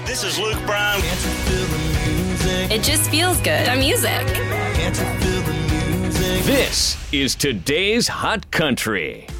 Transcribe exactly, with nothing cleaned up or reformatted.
This is Luke Bryan. It just feels good. The music. This is today's Hot Country.